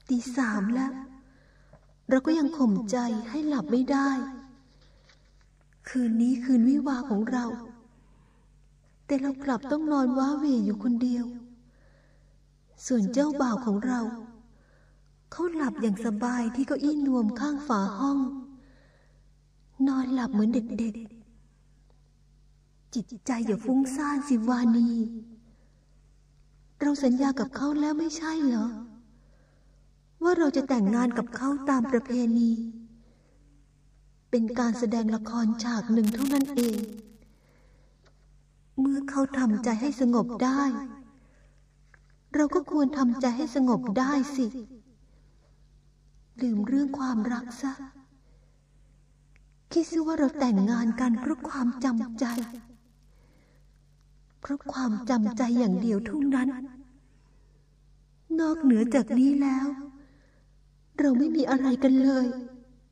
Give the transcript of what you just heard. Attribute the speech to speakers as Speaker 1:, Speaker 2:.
Speaker 1: 3แล้วเราก็ยังข่มใจให้หลับไม่ได้คืนนี้คืนวิวาห์ของเราแต่เรากลับต้องนอนว้าเหวอยู่คนเดียวส่วนเจ้าบ่าวของเราเขาหลับอย่างสบายที่เก้าอี้นวมข้างฝาห้องนอนหลับเหมือนเด็กๆจิตใจอย่าฟุ้งซ่านสิวานีเราสัญญากับเขาแล้วไม่ใช่เหรอว่าเราจะแต่งงานกับเขาตามประเพณีเป็นการแสดงละครฉากหนึ่งเท่านั้นเองเมื่อเขาทำใจให้สงบได้เราก็ควรทำใจให้สงบได้สิลืมเรื่องความรักซะคิดซิว่าเราแต่งงานกันเพราะความจำใจเพราะความจำใจอย่างเดียวเท่านั้นนอกเหนือจากนี้แล้วเราไม่มีอะไรกันเลย